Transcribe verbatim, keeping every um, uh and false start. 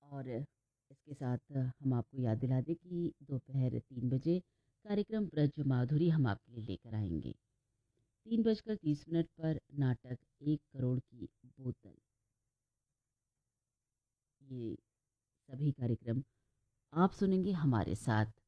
और इसके साथ हम आपको याद दिला दें कि दोपहर तीन बजे कार्यक्रम ब्रज माधुरी हम आपके लिए लेकर आएंगे। तीन बजकर तीस मिनट पर नाटक एक करोड़ की बोतल, ये सभी कार्यक्रम आप सुनेंगे हमारे साथ।